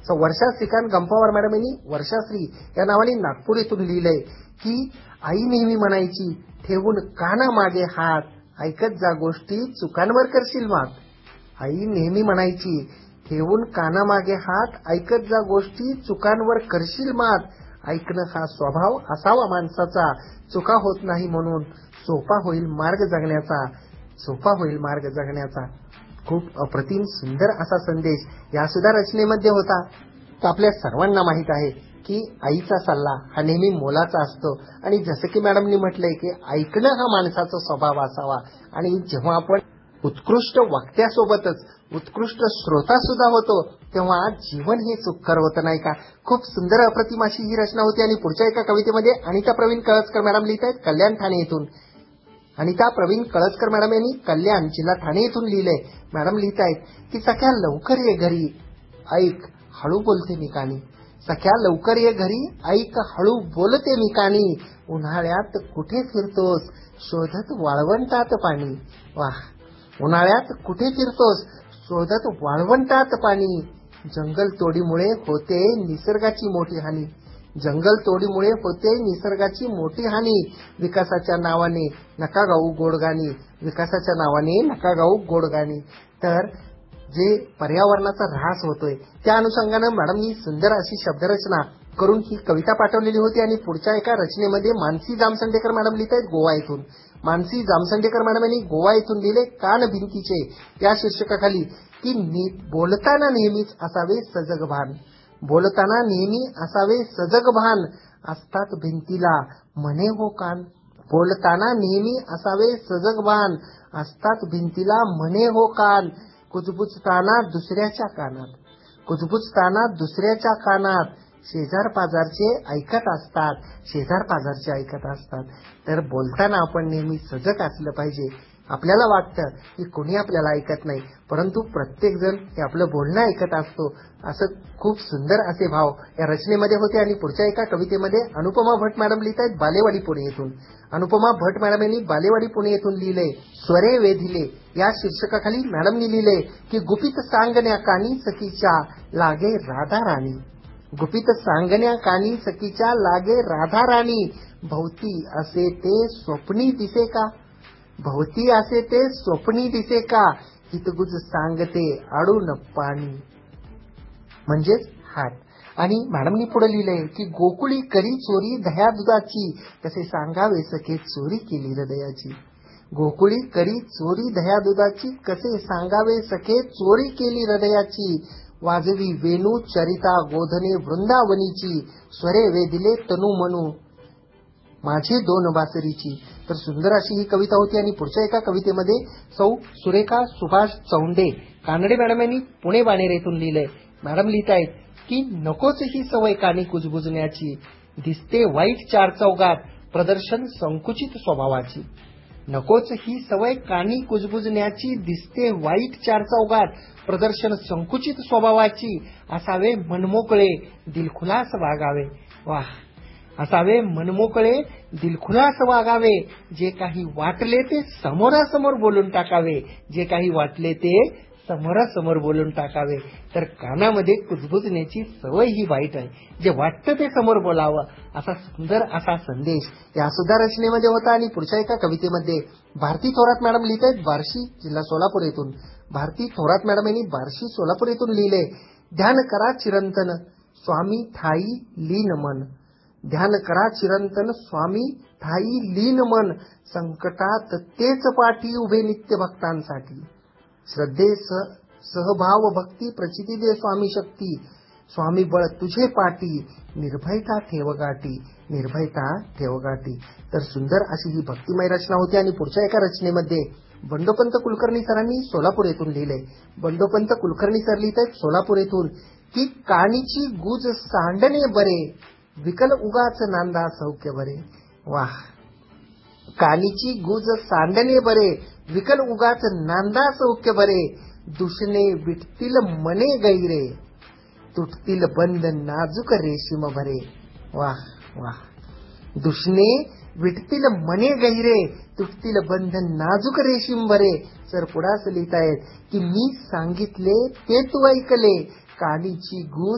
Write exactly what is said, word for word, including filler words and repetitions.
So वर्षाश्री Khan गंपावर madam यांनी वर्षाश्री या नावाने नागपूर येथून लिहिलंय की आई नेहमी म्हणायची, ठेवून काना मागे हात, ऐकत जा गोष्टी चुकांवर करशील मात. आई नेहमी म्हणायची, ठेवून कानामागे हात, ऐकत जा गोष्टी चुकांवर करशील मात. ऐकणं हा स्वभाव असावा माणसाचा, चुका होत नाही म्हणून सोपा होईल मार्ग जगण्याचा, सोपा होईल मार्ग जगण्याचा. खूप अप्रतिम सुंदर असा संदेश या सुद्धा रचनेमध्ये होता. तर आपल्या सर्वांना माहित आहे की आईचा सल्ला हा नेहमी मोलाचा असतो आणि जसं की मॅडमनी म्हटलंय की ऐकणं हा माणसाचा स्वभाव असावा. आणि जेव्हा आपण उत्कृष्ट वक्त्यासोबतच उत्कृष्ट श्रोता सुद्धा होतो तेव्हा जीवन हे सुखकर होतं नाही का. खूप सुंदर अप्रतिम अशी ही रचना होती. आणि पुढच्या एका कवितेमध्ये अनिता प्रवीण कळसकर मॅडम लिहित आहेत कल्याण ठाणे येथून. अनिता प्रवीण कळसकर मॅडम यांनी कल्याण जिल्हा ठाणे येथून लिहिलंय. मॅडम लिहित आहेत की सख्या लवकर ये घरी, ऐक हळू बोलते मी कानी. सख्या लवकर ये घरी, ऐक हळू बोलते मी कानी. उन्हाळ्यात कुठे फिरतोस, शोधत वाळवंटात पाणी. वाह. उन्हाळ्यात कुठे फिरतोस, शोधत वाळवंटात पाणी. जंगल तोडीमुळे होते निसर्गाची मोठी हानी. जंगल तोडीमुळे होते निसर्गाची मोठी हानी. विकासाच्या नावाने नका गाऊ गोडगाणी, विकासाच्या नावाने नका गाऊ गोडगाणी. तर जे पर्यावरणाचा ऱ्हास होतोय त्या अनुषंगानं मॅडम ही सुंदर अशी शब्दरचना करून ही कविता पाठवलेली होती. आणि पुढच्या एका रचनेमध्ये मानसी जामसंडेकर मॅडम लिहित आहेत गोवा येथून. मानसी जामसंडेकर मॅडम यांनी गोवा येथून लिहिले कान भिंतीचे या शीर्षकाखाली की बोलताना नेहमीच असावे सजग भान. बोलताना नेहमी असावे सजग भान, असतात भिंतीला म्हणे हो कान. बोलताना नेहमी असावे सजग भान, असतात भिंतीला म्हणे हो कान. कुजबुजताना दुसऱ्याच्या कानात, कुजबुजताना दुसऱ्याच्या कानात. शेजार पाजारचे ऐकत असतात, शेजार पाजारचे ऐकत असतात. तर बोलताना आपण नेहमी सजग असलं पाहिजे. आपल्याला वाटतं की कोणी आपल्याला ऐकत नाही, परंतु प्रत्येक जण हे आपलं बोलणं ऐकत असतो. असं खूप सुंदर असे भाव या रचनेमध्ये होते. आणि पुढच्या एका कवितेमध्ये अनुपमा भट मॅडम लिहित आहेत बालेवाडी पुणे येथून. अनुपमा भट मॅडम यांनी बालेवाडी पुणे येथून लिहिलंय स्वरे वेधिले या शीर्षकाखाली मॅडमनी लिहिलंय की गुपित सांगण्या कानी सखीच्या लागे राधा राणी. गुपित सांगण्या कानी सखीच्या लागे राधा राणी. भोवती असे ते स्वप्नी दिसे का, भोवती असे ते स्वप्नी दिसे का. हितगुज सांगते आडून पाणी. म्हणजेच हात. आणि मॅडमनी पुढे लिहिलंय की गोकुळी करी चोरी दह्या दुधाची, कसे सांगावे सखे चोरी केली हृदयाची. गोकुळी करी चोरी दह्या दुधाची, कसे सांगावे सखे चोरी केली हृदयाची. वाजवी वेणू चरिता गोधने वृंदावनीची, स्वरे वेदिले तनु मनू माझी दोन बासरीची. तर सुंदर अशी ही कविता होती. आणि पुढच्या एका कवितेमध्ये सौ सुरेखा सुभाष चौंडे कानडे मॅडम यांनी पुणे बाणेर येथून लिहिलंय. मॅडम लिहित आहेत की नकोच ही सवय कानी कुजबुजण्याची, दिसते वाईट चार चौघात प्रदर्शन संकुचित स्वभावाची. नकोच ही सवय कानी कुजबुजण्याची, दिसते वाईट चार चौघात प्रदर्शन संकुचित स्वभावाची. असावे मनमोकळे दिलखुलास वागावे. वाह. असावे मनमोकळे दिलखुलास वागावे. जे काही वाटले ते समोरासमोर बोलून टाकावे. जे काही वाटले ते समोरासमोर बोलून टाकावे. तर कानामध्ये कुजबुजण्याची सवय ही वाईट आहे. जे वाटतं ते समोर बोलावं असा सुंदर असा संदेश या सुद्धा रचनेमध्ये होता. आणि पुढच्या एका कवितेमध्ये भारती थोरात मॅडम लिहित आहेत बार्शी जिल्हा सोलापूर येथून. भारती थोरात मॅडम यांनी बार्शी सोलापूर येथून लिहिले ध्यान करा चिरंतन स्वामी ठाई लीन मन. ध्यान करा चिरंतन स्वामी ठाई लीन मन. संकटात तेच पाठी उभे नित्य भक्तांसाठी. श्रद्धे सहभाव भक्ती प्रचिती दे स्वामी शक्ती. स्वामी बळ तुझे पाठी, निर्भयता ठेवगाठी, निर्भयता ठेवगाठी. तर सुंदर अशी ही भक्तिमय रचना होती. आणि पुढच्या एका रचनेमध्ये बंडोपंत कुलकर्णी सरांनी सोलापूर येथून लिहिलंय. बंडोपंत कुलकर्णी सर लिहित आहेत सोलापूर येथून की कानीची गुज सांडणे बरे, विकल उगाच नांदा सौख्य बरे. वाह. कानीची गुज सांडणे बरे, विकल उगाच नांदा सौख्य बरे. दुषणे विटतील मने गैरे, तुटतील बंद नाजूक रेशीम भरे. वाह वाह. दुषणे विटतील मने गैरे, तुटतील बंध नाजूक रेशीम भरे. सर पुढे असं लिहितायत की मी सांगितले ते तू ऐकले, कानीची गूज